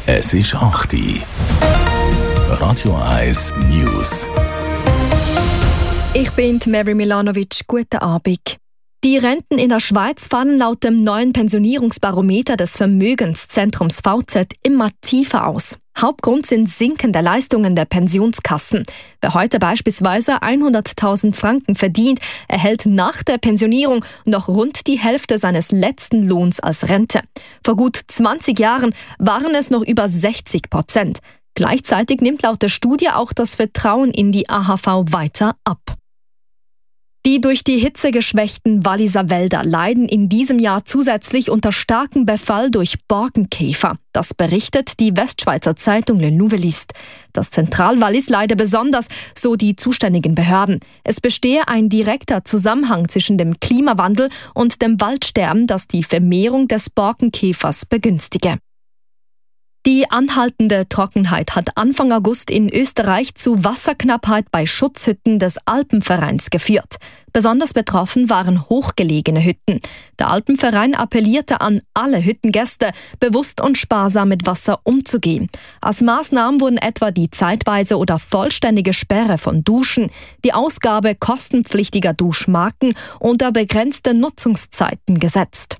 Es ist 8 Uhr. Radio 1 News. Ich bin Mary Milanovic. Guten Abend. Die Renten in der Schweiz fallen laut dem neuen Pensionierungsbarometer des Vermögenszentrums VZ immer tiefer aus. Hauptgrund sind sinkende Leistungen der Pensionskassen. Wer heute beispielsweise 100.000 Franken verdient, erhält nach der Pensionierung noch rund die Hälfte seines letzten Lohns als Rente. Vor gut 20 Jahren waren es noch über 60%. Gleichzeitig nimmt laut der Studie auch das Vertrauen in die AHV weiter ab. Die durch die Hitze geschwächten Walliser Wälder leiden in diesem Jahr zusätzlich unter starkem Befall durch Borkenkäfer. Das berichtet die Westschweizer Zeitung Le Nouvelliste. Das Zentralwallis leide besonders, so die zuständigen Behörden. Es bestehe ein direkter Zusammenhang zwischen dem Klimawandel und dem Waldsterben, das die Vermehrung des Borkenkäfers begünstige. Die anhaltende Trockenheit hat Anfang August in Österreich zu Wasserknappheit bei Schutzhütten des Alpenvereins geführt. Besonders betroffen waren hochgelegene Hütten. Der Alpenverein appellierte an alle Hüttengäste, bewusst und sparsam mit Wasser umzugehen. Als Maßnahmen wurden etwa die zeitweise oder vollständige Sperre von Duschen, die Ausgabe kostenpflichtiger Duschmarken unter begrenzte Nutzungszeiten gesetzt.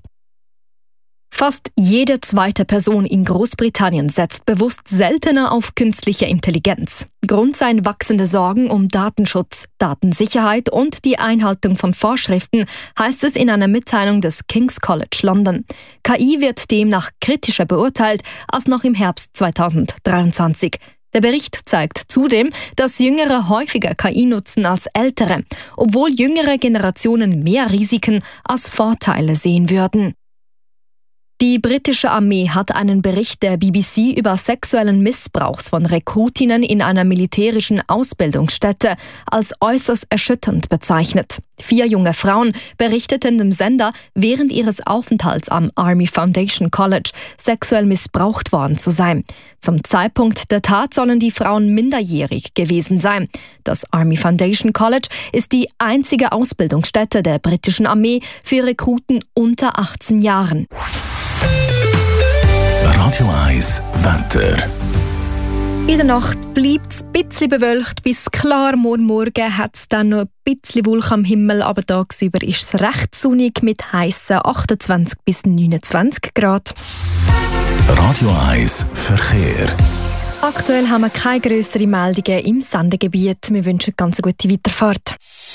Fast jede zweite Person in Großbritannien setzt bewusst seltener auf künstliche Intelligenz. Grund seien wachsende Sorgen um Datenschutz, Datensicherheit und die Einhaltung von Vorschriften, heißt es in einer Mitteilung des King's College London. KI wird demnach kritischer beurteilt als noch im Herbst 2023. Der Bericht zeigt zudem, dass Jüngere häufiger KI nutzen als Ältere, obwohl jüngere Generationen mehr Risiken als Vorteile sehen würden. Die britische Armee hat einen Bericht der BBC über sexuellen Missbrauchs von Rekrutinnen in einer militärischen Ausbildungsstätte als äußerst erschütternd bezeichnet. 4 junge Frauen berichteten dem Sender, während ihres Aufenthalts am Army Foundation College sexuell missbraucht worden zu sein. Zum Zeitpunkt der Tat sollen die Frauen minderjährig gewesen sein. Das Army Foundation College ist die einzige Ausbildungsstätte der britischen Armee für Rekruten unter 18 Jahren. Radio 1 Wetter. In der Nacht bleibt es ein bisschen bewölkt bis klar. Morgen hat es dann noch ein bisschen Wolken am Himmel, aber tagsüber ist es recht sonnig mit heissen 28 bis 29 Grad. Radio 1 Verkehr. Aktuell haben wir keine grösseren Meldungen im Sendegebiet. Wir wünschen ganz eine gute Weiterfahrt.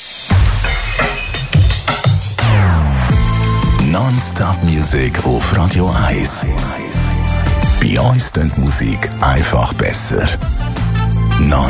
Non-Stop Music auf Radio 1. Bei uns klingt Musik einfach besser. Non